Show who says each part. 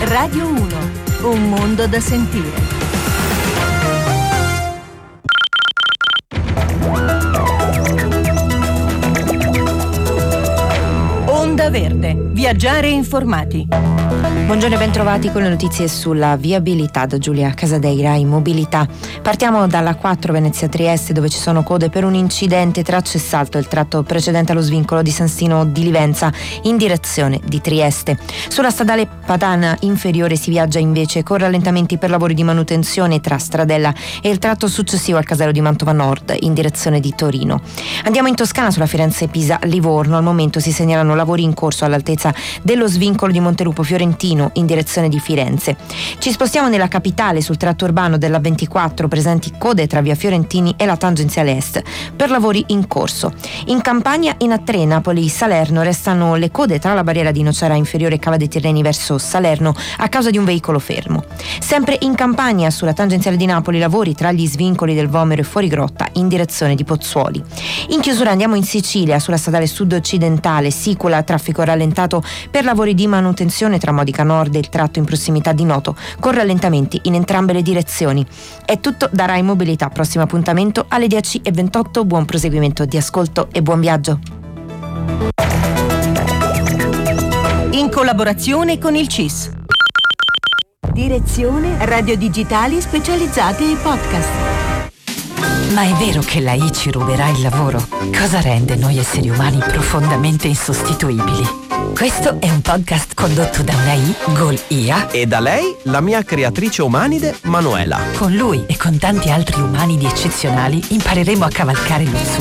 Speaker 1: Radio 1, un mondo da sentire. Onda Verde, viaggiare informati.
Speaker 2: Buongiorno e bentrovati con le notizie sulla viabilità da Giulia Casadeira in mobilità. Partiamo dalla 4 Venezia-Trieste, dove ci sono code per un incidente tracce e salto il tratto precedente allo svincolo di San Sino di Livenza in direzione di Trieste. Sulla stradale Padana inferiore si viaggia invece con rallentamenti per lavori di manutenzione tra Stradella e il tratto successivo al casello di Mantova Nord in direzione di Torino. Andiamo in Toscana sulla Firenze-Pisa-Livorno. Al momento si segnalano lavori in corso all'altezza dello svincolo di Montelupo Fiorentino in direzione di Firenze. Ci spostiamo nella capitale sul tratto urbano della 24, presenti code tra via Fiorentini e la tangenziale est per lavori in corso. In Campania, in A3 Napoli-Salerno restano le code tra la barriera di Nocera inferiore e Cava dei Tirreni verso Salerno a causa di un veicolo fermo. Sempre in Campania, sulla tangenziale di Napoli, lavori tra gli svincoli del Vomero e Fuorigrotta in direzione di Pozzuoli. In chiusura andiamo in Sicilia, sulla statale sud-occidentale Sicola, traffico rallentato per lavori di manutenzione tra Modica Nord e il tratto in prossimità di Noto, con rallentamenti in entrambe le direzioni. È tutto da Rai Mobilità, prossimo appuntamento alle 10:28, buon proseguimento di ascolto e buon viaggio.
Speaker 1: In collaborazione con il CIS. Direzione Radio Digitali Specializzate e Podcast.
Speaker 3: Ma è vero che la I ci ruberà il lavoro? Cosa rende noi esseri umani profondamente insostituibili? Questo è un podcast condotto da una I, Gol IA,
Speaker 4: e da lei, la mia creatrice umanide, Manuela.
Speaker 3: Con lui e con tanti altri umanidi eccezionali impareremo a cavalcare lo